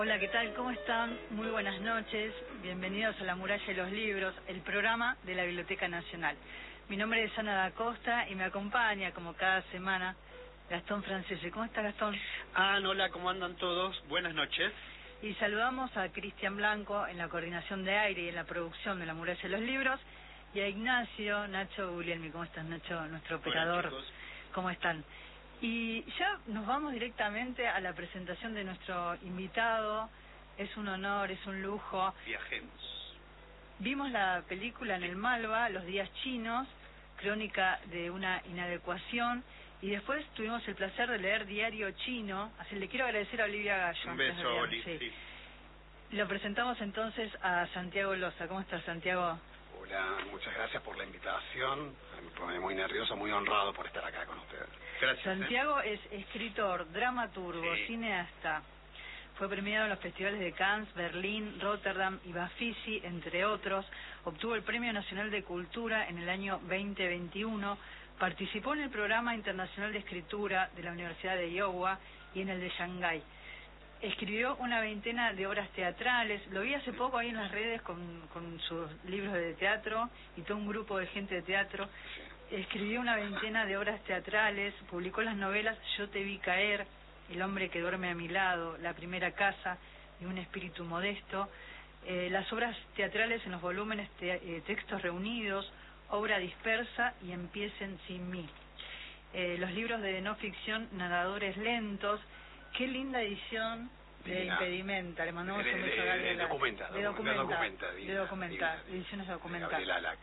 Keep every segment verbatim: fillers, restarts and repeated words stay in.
Hola, ¿qué tal? ¿Cómo están? Muy buenas noches. Bienvenidos a La Muralla de los Libros, el programa de la Biblioteca Nacional. Mi nombre es Ana da Costa y me acompaña, como cada semana, Gastón Francese. ¿Cómo está, Gastón? Ah, hola, ¿cómo andan todos? Buenas noches. Y saludamos a Cristian Blanco en la coordinación de aire y en la producción de La Muralla de los Libros, y a Ignacio Nacho Guglielmi. ¿Cómo estás, Nacho? Nuestro operador. Hola, chicos. ¿Cómo están? Y ya nos vamos directamente a la presentación de nuestro invitado. Es un honor, es un lujo. Viajemos. Vimos la película en el Malva, Los días chinos, crónica de una inadecuación, y después tuvimos el placer de leer Diario Chino. Así le quiero agradecer a Olivia Gallo. Un beso, Oli. Sí. Sí. Lo presentamos entonces a Santiago Loza. ¿Cómo estás, Santiago? Hola, muchas gracias por la invitación. Me pone muy nervioso, muy honrado por estar acá con ustedes. Gracias. Santiago ¿eh? es escritor, dramaturgo, Sí. cineasta. Fue premiado en los festivales de Cannes, Berlín, Rotterdam y Bafisi, entre otros. Obtuvo el Premio Nacional de Cultura en el año veinte veintiuno. Participó en el Programa Internacional de Escritura de la Universidad de Iowa y en el de Shanghái. Escribió una veintena de obras teatrales. Lo vi hace poco ahí en las redes con, con sus libros de teatro y todo un grupo de gente de teatro. Escribió una veintena de obras teatrales, publicó las novelas Yo te vi caer, El hombre que duerme a mi lado, La primera casa y Un espíritu modesto. Eh, las obras teatrales en los volúmenes te, eh, Textos reunidos, Obra dispersa y Empiecen sin mí. Eh, los libros de no ficción Nadadores lentos. Qué linda edición de Divina. Impedimenta. Le mandamos De- un beso de- a Gabriela. de Documenta, De de Documenta. Documenta, De divina, Documenta. divina. Ediciones de Documenta. Gabriela Alac.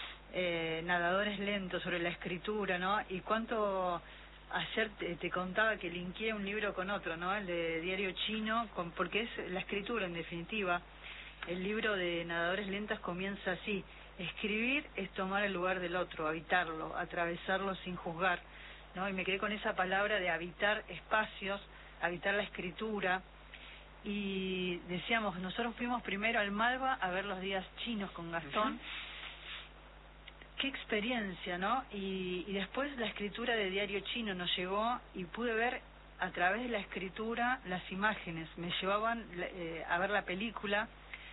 Eh, nadadores lentos, sobre la escritura, ¿no? Y cuánto ayer te, te contaba que linkeé un libro con otro, ¿no? El de Diario Chino, con, porque es la escritura en definitiva. El libro de Nadadores lentos comienza así: escribir es tomar el lugar del otro, habitarlo, atravesarlo sin juzgar, ¿no? Y me quedé con esa palabra de habitar espacios, habitar la escritura. Y decíamos, nosotros fuimos primero al Malva a ver Los días chinos con Gastón. Uh-huh. Qué experiencia, ¿no? Y, y después la escritura de Diario Chino nos llegó y pude ver a través de la escritura las imágenes. Me llevaban eh, a ver la película.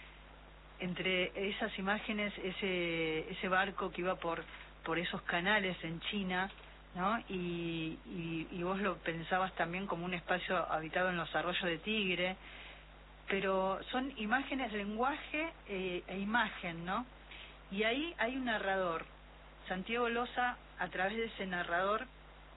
Entre esas imágenes, ese ese barco que iba por por esos canales en China, ¿no? Y, y, y vos lo pensabas también como un espacio habitado en los arroyos de Tigre. Pero son imágenes, lenguaje eh, e imagen, ¿no? Y ahí hay un narrador, Santiago Loza, a través de ese narrador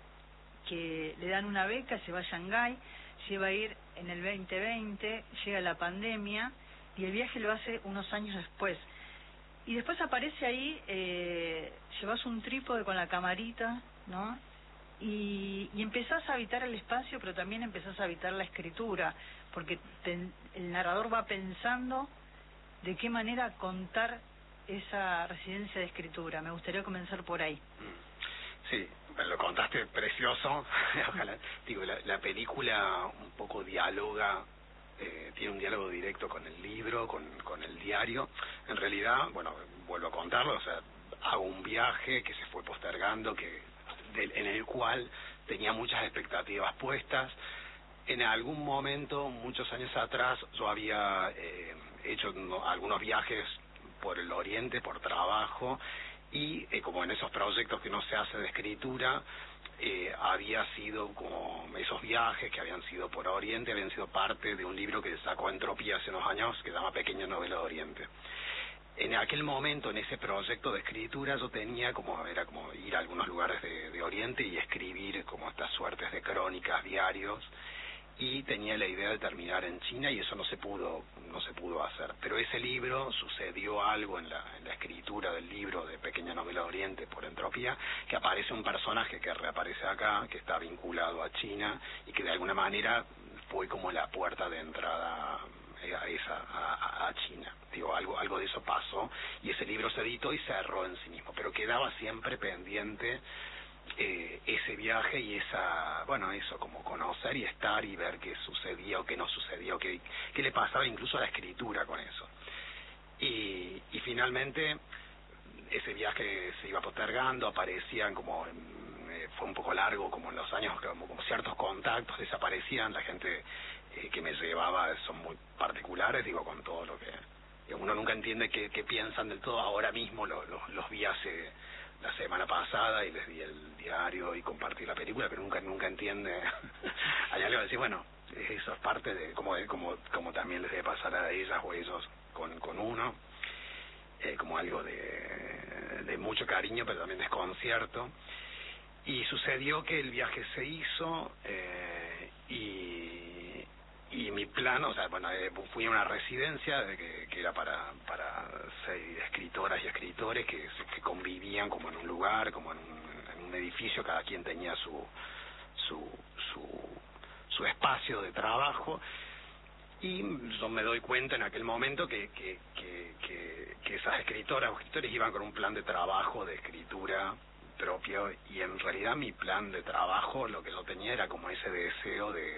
que le dan una beca, se va a Shanghái, se iba a ir en el veinte veinte, llega la pandemia y el viaje lo hace unos años después. Y después aparece ahí, eh, llevas un trípode con la camarita, ¿no? Y, y empezás a habitar el espacio, pero también empezás a habitar la escritura, porque te, el narrador va pensando de qué manera contar esa residencia de escritura. Me gustaría comenzar por ahí. Sí, lo contaste precioso. Ojalá. Digo, la, la película un poco dialoga, eh, tiene un diálogo directo con el libro, con, con el diario. En realidad, bueno, vuelvo a contarlo, o sea, hago un viaje que se fue postergando, que de, en el cual tenía muchas expectativas puestas. En algún momento, muchos años atrás, yo había eh, hecho no, algunos viajes por el oriente, por trabajo, y eh, como en esos proyectos que no se hace de escritura, eh, había sido como esos viajes que habían sido por oriente, habían sido parte de un libro que sacó Entropía hace unos años, que se llama Pequeña Novela de Oriente. En aquel momento, en ese proyecto de escritura, yo tenía como, era como ir a algunos lugares de, de Oriente y escribir como estas suertes de crónicas, diarios, y tenía la idea de terminar en China, y eso no se pudo no se pudo hacer. Pero ese libro, sucedió algo en la, en la escritura del libro de Pequeña Novela de Oriente por Entropía, que aparece un personaje que reaparece acá, que está vinculado a China, y que de alguna manera fue como la puerta de entrada a esa a, a China. Digo, algo algo de eso pasó, y ese libro se editó y cerró en sí mismo, pero quedaba siempre pendiente Eh, ese viaje y esa, bueno, eso, como conocer y estar y ver qué sucedía o qué no sucedía, o qué, qué le pasaba incluso a la escritura con eso. Y, y finalmente ese viaje se iba postergando, aparecían como, eh, fue un poco largo, como en los años, como, como ciertos contactos desaparecían, la gente eh, que me llevaba son muy particulares, digo, con todo lo que... que uno nunca entiende qué, qué piensan del todo. Ahora mismo lo, lo, los vi hace la semana pasada y les di el diario y compartí la película, pero nunca nunca entiende. Hay algo que decir, bueno, eso es parte de como como como también les debe pasar a ellas o ellos con con uno, eh, como algo de, de mucho cariño, pero también desconcierto. Y sucedió que el viaje se hizo eh, y, y mi plan, o sea, bueno, eh, fui a una residencia de que, que era para para seis escritoras y escritores que, que convivían como en un lugar, como en un, en un edificio, cada quien tenía su su su, su espacio de trabajo. Y yo me doy cuenta en aquel momento que, que, que, que, que esas escritoras o escritores iban con un plan de trabajo, de escritura propio, y en realidad mi plan de trabajo, lo que yo tenía era como ese deseo de,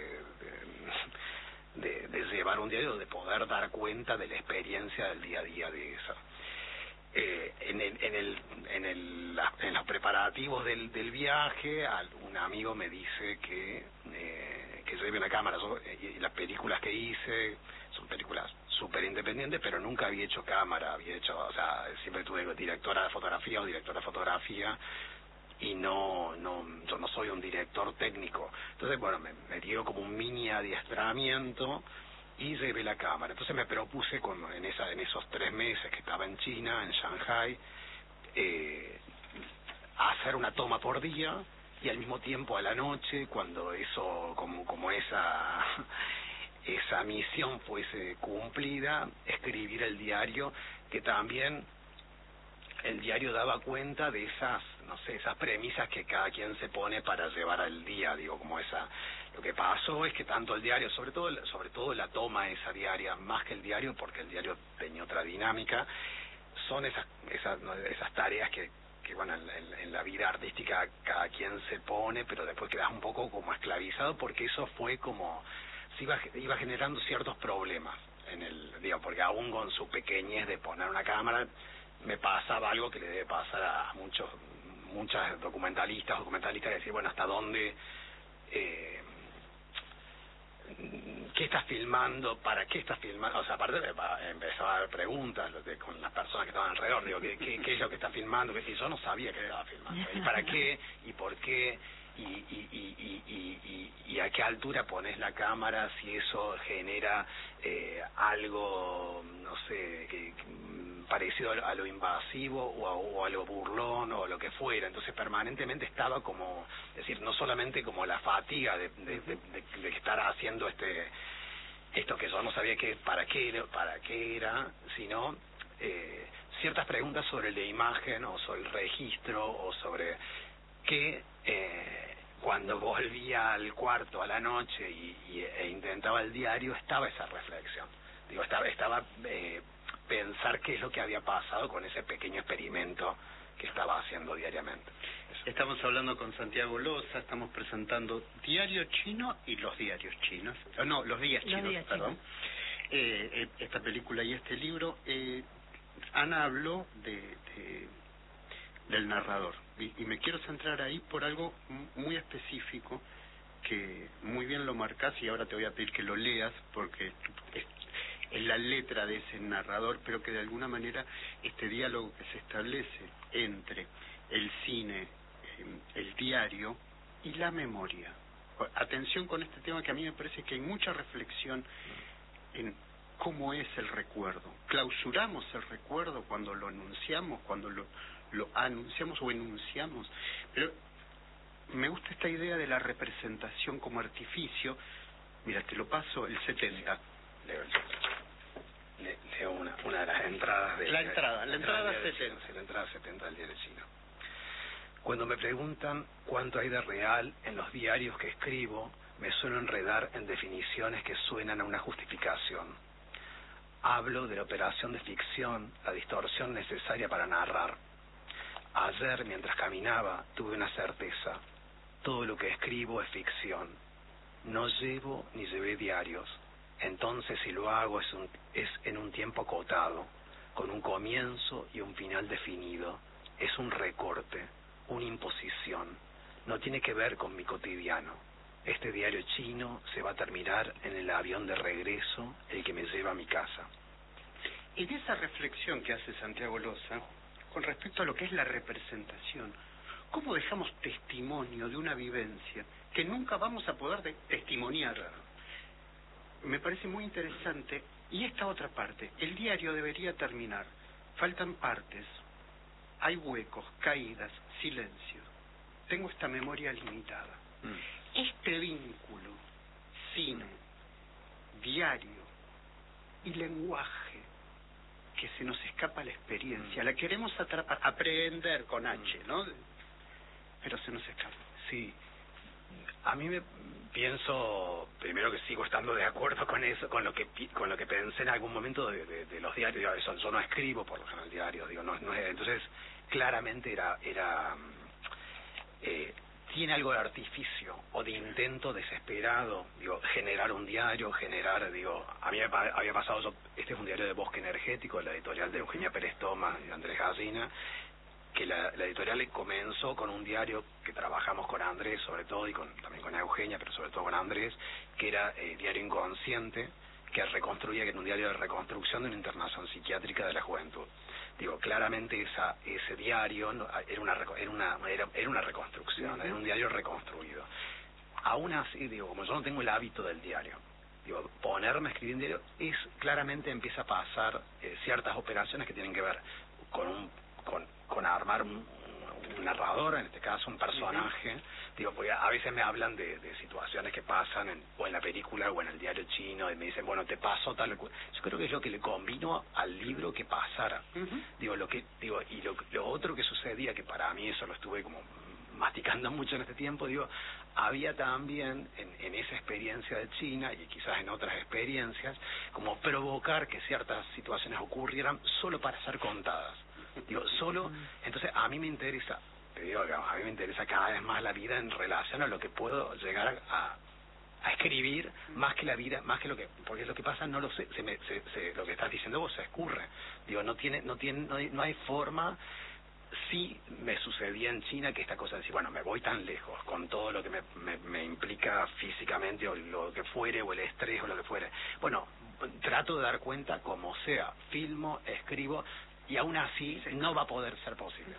de, de, de llevar un diario, de poder dar cuenta de la experiencia del día a día de eso. Eh, en el, en el, en el, en los preparativos del, del viaje, un amigo me dice que eh, que lleve una cámara. Yo, y, y las películas que hice son películas súper independientes, pero nunca había hecho cámara, había hecho, o sea, siempre tuve directora de fotografía o directora de fotografía, y no, no, yo no soy un director técnico. Entonces, bueno, me, me dio como un mini adiestramiento y llevé la cámara. Entonces me propuse con, en esa en esos tres meses que estaba en China, en Shanghai, eh, hacer una toma por día y al mismo tiempo a la noche, cuando eso, como como esa esa misión fuese cumplida, escribir el diario, que también el diario daba cuenta de esas, no sé, esas premisas que cada quien se pone para llevar al día, digo, como esa. Lo que pasó es que tanto el diario, sobre todo sobre todo la toma esa diaria, más que el diario, porque el diario tenía otra dinámica, son esas esas ¿no? esas tareas que que bueno, en, en, en la vida artística cada quien se pone, pero después quedas un poco como esclavizado, porque eso fue como se iba iba generando ciertos problemas en el, digo, porque aún con su pequeñez de poner una cámara me pasaba algo que le debe pasar a muchos muchas documentalistas documentalistas, decir, bueno, hasta dónde eh, ¿qué estás filmando? ¿Para qué estás filmando? O sea, aparte empezaba a haber preguntas de, con las personas que estaban alrededor. Digo, ¿qué, qué, qué es lo que estás filmando? Y yo no sabía qué estaba filmando. ¿Y para qué? ¿Y por qué? Y, y, y, y, y, y, y a qué altura pones la cámara, si eso genera eh, algo, no sé, que, que parecido a lo invasivo o a, o a lo burlón o lo que fuera. Entonces permanentemente estaba como, es decir, no solamente como la fatiga de, de, de, de, de estar haciendo este esto que yo no sabía que para qué era, para qué era, sino eh, ciertas preguntas sobre la imagen o sobre el registro o sobre que eh, cuando volvía al cuarto a la noche y, y e intentaba el diario estaba esa reflexión. Digo, estaba estaba eh, pensar qué es lo que había pasado con ese pequeño experimento que estaba haciendo diariamente. Eso. Estamos hablando con Santiago Loza, estamos presentando Diario Chino y los diarios chinos, oh, no, los días chinos, los días perdón, chinos. Eh, eh, esta película y este libro. eh, Ana habló de, de del narrador y, y me quiero centrar ahí por algo muy específico que muy bien lo marcás, y ahora te voy a pedir que lo leas porque es, es la letra de ese narrador, pero que de alguna manera este diálogo que se establece entre el cine, el diario y la memoria. Atención con este tema, que a mí me parece que hay mucha reflexión en cómo es el recuerdo. Clausuramos el recuerdo cuando lo anunciamos, cuando lo, lo anunciamos o enunciamos, pero me gusta esta idea de la representación como artificio. Mira, te lo paso, el setenta. Leo, le, leo una, una de las entradas de la entrada, la entrada setenta. setenta. La entrada setenta del diario chino. Cuando me preguntan cuánto hay de real en los diarios que escribo, me suelo enredar en definiciones que suenan a una justificación. Hablo de la operación de ficción, la distorsión necesaria para narrar. Ayer, mientras caminaba, tuve una certeza. Todo lo que escribo es ficción. No llevo ni llevé diarios. Entonces, si lo hago, es, un, es en un tiempo acotado, con un comienzo y un final definido. Es un recorte, una imposición. No tiene que ver con mi cotidiano. Este diario chino se va a terminar en el avión de regreso, el que me lleva a mi casa. En esa reflexión que hace Santiago Loza, con respecto a lo que es la representación, ¿cómo dejamos testimonio de una vivencia que nunca vamos a poder de testimoniar? Me parece muy interesante. Y esta otra parte, el diario debería terminar. Faltan partes, hay huecos, caídas, silencio. Tengo esta memoria limitada. Mm. Este vínculo, cine, diario y lenguaje, que se nos escapa la experiencia, mm. la queremos atrapar, aprender con H, ¿no? Pero se nos escapa. Sí, a mí me pienso, primero que sigo estando de acuerdo con eso, con lo que con lo que pensé en algún momento de, de, de los diarios. Eso, yo no escribo por lo general diarios, digo, no, no es, entonces claramente era era eh, tiene algo de artificio o de intento desesperado, digo, generar un diario, generar, digo, a mí me había pasado, yo, este es un diario de Bosque Energético, la editorial de Eugenia Pérez Thomas y Andrés Gallina, que la, la editorial comenzó con un diario que trabajamos con Andrés, sobre todo, y con, también con Eugenia, pero sobre todo con Andrés, que era eh, Diario Inconsciente, que reconstruía, que era un diario de reconstrucción de una internación psiquiátrica de la juventud. Digo, claramente esa ese diario no, era una era una era, era una reconstrucción, era un diario reconstruido. Aún así, digo, como yo no tengo el hábito del diario, digo, ponerme a escribir un diario es claramente empieza a pasar eh, ciertas operaciones que tienen que ver con un con con armar un, un narrador, en este caso un personaje, uh-huh. digo, porque a veces me hablan de, de situaciones que pasan en, o en la película o en el diario chino, y me dicen, bueno, te pasó tal cual. Yo creo que es lo que le convino al libro que pasara. Uh-huh. Digo, lo que digo y lo, lo otro que sucedía, que para mí eso lo estuve como masticando mucho en este tiempo, digo, había también en, en esa experiencia de China y quizás en otras experiencias, como provocar que ciertas situaciones ocurrieran solo para ser contadas. Digo, solo, entonces a mí me interesa, te digo que a mí me interesa cada vez más la vida en relación a lo que puedo llegar a, a escribir, más que la vida, más que lo que, porque lo que pasa no lo sé, se me, se, se, lo que estás diciendo vos se escurre. Digo, no tiene, no tiene, no hay, no hay forma. Sí me sucedía en China que esta cosa de decir, bueno, me voy tan lejos con todo lo que me, me, me implica físicamente o lo que fuere, o el estrés o lo que fuere. Bueno, trato de dar cuenta como sea, filmo, escribo, y aún así no va a poder ser posible.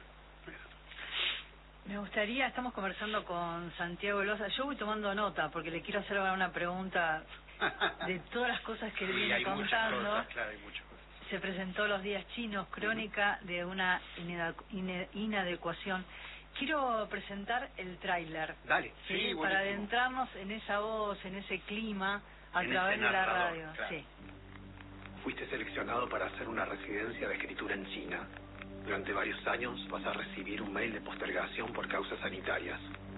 Me gustaría, estamos conversando con Santiago Loza, yo voy tomando nota porque le quiero hacer ahora una pregunta de todas las cosas que él sí, viene hay contando. Muchas cosas, claro, hay muchas cosas. Se presentó Los Días Chinos, crónica de una inadecuación. Quiero presentar el tráiler. Dale, ¿sí? sí, Para adentrarnos en esa voz, en ese clima, a en través de la radio. Claro. Sí. Fuiste seleccionado para hacer una residencia de escritura en China. Durante varios años vas a recibir un mail de postergación por causas sanitarias.